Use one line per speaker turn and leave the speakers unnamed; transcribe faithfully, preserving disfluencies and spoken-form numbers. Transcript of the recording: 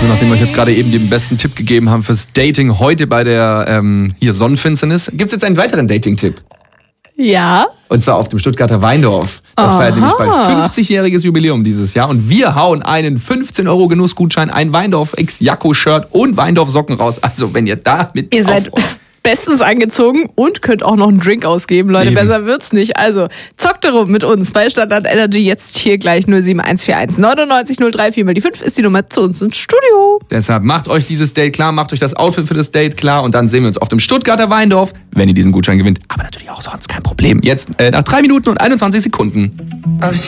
Also nachdem wir euch jetzt gerade eben den besten Tipp gegeben haben fürs Dating heute bei der ähm, hier Sonnenfinsternis, gibt es jetzt einen weiteren Dating-Tipp.
Ja.
Und zwar auf dem Stuttgarter Weindorf. Das
Aha.
feiert nämlich bald fünfzigjähriges Jubiläum dieses Jahr. Und wir hauen einen fünfzehn Euro Genussgutschein, ein Weindorf X-Jacko-Shirt und Weindorf-Socken raus. Also wenn ihr da mit
Ihr seid bestens angezogen und könnt auch noch einen Drink ausgeben. Leute,
Eben.
Besser wird's nicht. Also zockt darum mit uns bei Standard Energy jetzt hier gleich null sieben eins vier eins neunundneunzig null drei vier mal die fünf ist die Nummer zu uns ins Studio.
Deshalb macht euch dieses Date klar, macht euch das Outfit für das Date klar und dann sehen wir uns auf dem Stuttgarter Weindorf, wenn ihr diesen Gutschein gewinnt. Aber natürlich auch sonst kein Problem. Jetzt äh, nach drei Minuten und einundzwanzig Sekunden.